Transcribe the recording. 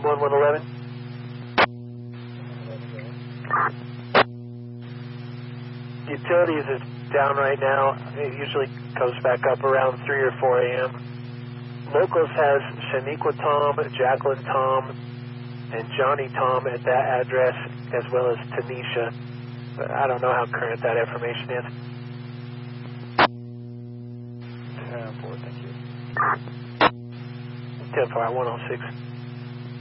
1111. Utilities is down right now. It usually goes back up around 3 or 4 a.m. Locals has Shaniqua Tom, Jacqueline Tom, and Johnny Tom at that address, as well as Tanisha. But I don't know how current that information is. 10-4, thank you. 10-4, 106.